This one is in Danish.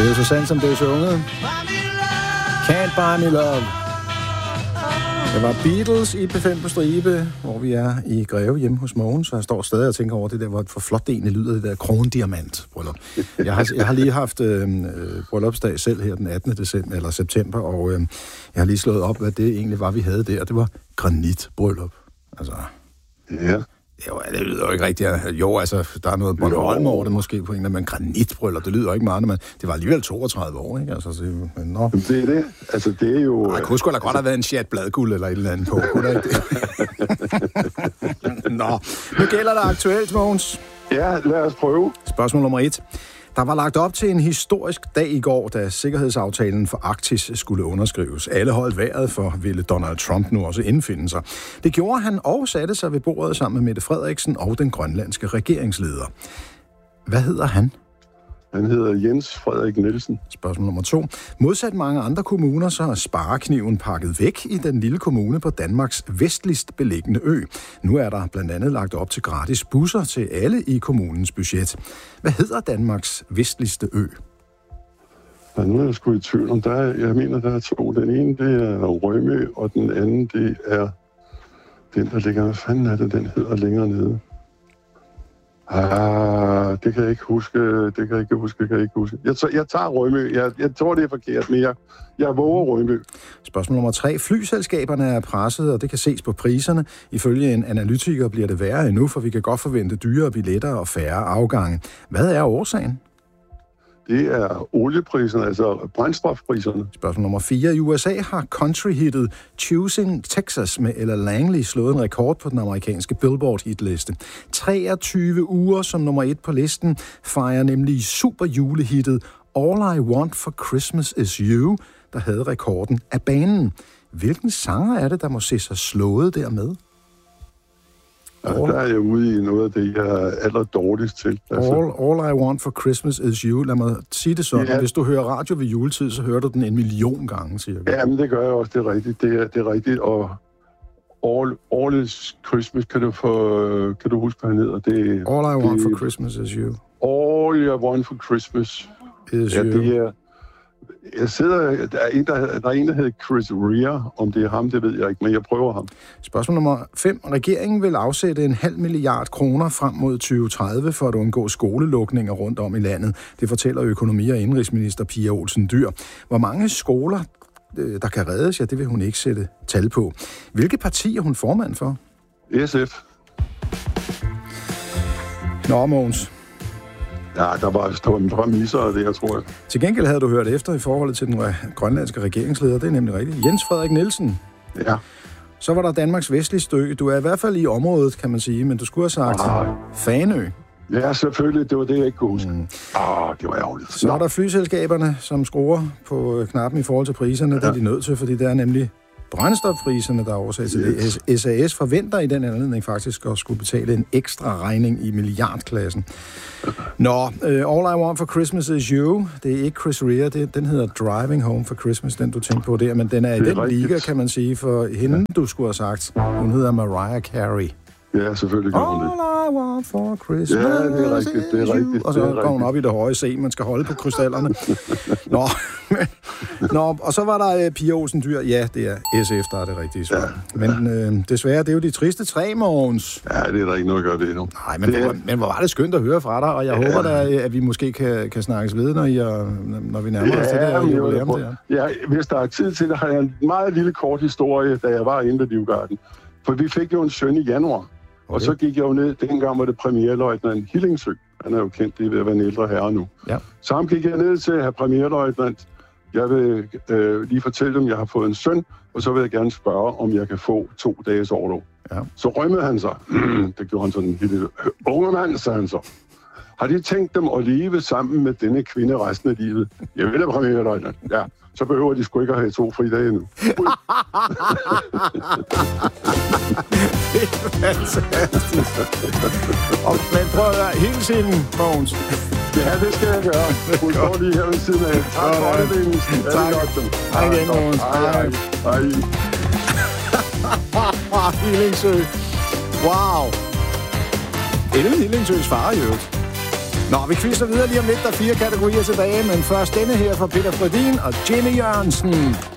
Det er jo så sandt, som det er sunget. Can't Buy Me Love. Det var Beatles i P5 på stribe, hvor vi er i Greve hjemme hos Mogens, så jeg står stadig og tænker over det der, hvor for flot det egentlig lyder, det der krondiamant-bryllup. Jeg har lige haft bryllupsdag selv her den 18. december, eller september, og jeg har lige slået op, hvad det egentlig var, vi havde der. Det var granitbryllup. Altså... Ja. Jo, det lyder jo ikke rigtigt. Jo, altså, der er noget Bornholm over det måske på en eller anden granitbryllup. Det lyder jo ikke meget, men det var alligevel 32 år, ikke? Altså, men nå. Det er det. Altså, det er jo... Ej, kunne sgu da godt have været en chat bladguld eller et eller andet på. Kunne der ikke det? Nå, nu gælder det aktuelt, Mogens. Ja, lad os prøve. Spørgsmål nummer 1. Der var lagt op til en historisk dag i går, da sikkerhedsaftalen for Arktis skulle underskrives. Alle holdt vejret, for ville Donald Trump nu også indfinde sig. Det gjorde han og satte sig ved bordet sammen med Mette Frederiksen og den grønlandske regeringsleder. Hvad hedder han? Han hedder Jens Frederik Nielsen. Spørgsmål nummer 2. Modsat mange andre kommuner, så er sparekniven pakket væk i den lille kommune på Danmarks vestligst beliggende ø. Nu er der blandt andet lagt op til gratis busser til alle i kommunens budget. Hvad hedder Danmarks vestligste ø? Ja, nu er jeg sgu i tvivl om, jeg mener, der er 2. Den ene, det er Rømø, og den anden, det er den, der ligger... Hvad fanden er det, den hedder længere nede? Det kan jeg ikke huske. Jeg tager Rømø. Jeg tror, det er forkert, men jeg våger Rømø. Spørgsmål nummer 3. Flyselskaberne er presset, og det kan ses på priserne. Ifølge en analytiker bliver det værre endnu, for vi kan godt forvente dyrere billetter og færre afgange. Hvad er årsagen? Det er oliepriserne, altså brændstofpriserne. Spørgsmål nummer 4. I USA har country-hittet Choosing Texas med Ella Langley slået en rekord på den amerikanske Billboard-hitliste. 23 uger som nummer 1 på listen fejrer nemlig superjulehittet All I Want for Christmas Is You, der havde rekorden af banen. Hvilken sanger er det, der må se sig slået dermed? Der er jeg ude i noget af det, jeg er allerdårligst til. Altså. All I Want for Christmas Is You. Lad mig sige det sådan. Ja. Hvis du hører radio ved juletid, så hører du den 1 million gange, cirka. Ja, men det gør jeg også. Det er rigtigt. Det er rigtigt. Og All is Christmas, kan du huske, hvad han hedder? All I Want for Christmas Is You. All I Want for Christmas Is You. Det er... Der er en, der hedder Chris Rea. Om det er ham, det ved jeg ikke, men jeg prøver ham. Spørgsmål nummer 5. Regeringen vil afsætte 0,5 milliard kroner frem mod 2030 for at undgå skolelukninger rundt om i landet. Det fortæller økonomi- og indenrigsminister Pia Olsen Dyhr. Hvor mange skoler, der kan reddes, det vil hun ikke sætte tal på. Hvilke partier er hun formand for? SF. Nå, Mogens. Ja, der var en præmisser af det, jeg tror. Til gengæld havde du hørt efter i forhold til den grønlandske regeringsleder. Det er nemlig rigtigt. Jens Frederik Nielsen. Ja. Så var der Danmarks vestligste ø. Du er i hvert fald i området, kan man sige, men du skulle have sagt Fanø. Ja, selvfølgelig. Det var det, jeg ikke kunne huske. Det var ærgerligt. Så er der flyselskaberne, som skruer på knappen i forhold til priserne. Ja. Det er de nødt til, fordi det er nemlig brændstofpriserne, der er årsag til det. SAS forventer i den anledning faktisk at skulle betale en ekstra regning i milliardklassen. Nå, All I Want for Christmas Is You, det er ikke Chris Rea, den hedder Driving Home for Christmas, den du tænkte på der, men den er i den liga, kan man sige, for hende, du skulle have sagt. Hun hedder Mariah Carey. Ja, selvfølgelig gør hun det. All I want for Christmas. Ja, det er rigtigt. Og så går hun op i det høje C, man skal holde på krystallerne. Nå, og så var der Pia Olsen Dyhr. Ja, det er SF, der er det rigtige svar. Ja. Men desværre, det er jo de triste 3, Mogens. Ja, det er der ikke noget at gøre det endnu. Nej, men hvor var det skønt at høre fra dig, og jeg håber da, at vi måske kan snakkes ved, når vi nærmer os til det her jubilæum der. Ja, hvis der er tid til det, har jeg en meget lille kort historie, da jeg var inde ved Livgarden. For vi fik jo en søn i januar. Okay. Og så gik jeg jo ned, dengang var det premierløjtnant Hillingsø. Han er jo kendt, det er ved at være en ældre herre nu. Ja. Så ham gik jeg ned til at have premierløjtnant. Jeg vil lige fortælle dem, at jeg har fået en søn, og så vil jeg gerne spørge, om jeg kan få 2 dages orlov. Ja. Så rømmede han sig. Det gjorde han sådan en lille unge mand, sagde han så. Har de tænkt dem at leve sammen med denne kvinde resten af livet? Jeg vil da premierløjtnant. Ja. Så behøver de sgu ikke at have 2 fridage endnu. Det er fantastisk. Men prøv at høre, hele tiden, Mogens. Ja, det skal jeg gøre. Hun står lige her ved siden af. Tak for det, Dennis. Tak. Hej igen, Mogens. Hej. Hillingsø. Wow. Ellen Hillingsøs far, jo. Nå, vi quizzer videre lige om lidt. Der er 4 kategorier tilbage, men først denne her fra Peter Frödin og Jimmy Jørgensen.